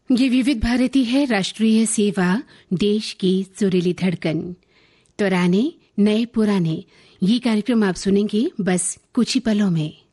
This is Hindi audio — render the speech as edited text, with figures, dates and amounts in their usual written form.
ये विविध भारती है, राष्ट्रीय सेवा, देश की सुरीली धड़कन। तराने नए पुराने, ये कार्यक्रम आप सुनेंगे बस कुछ ही पलों में।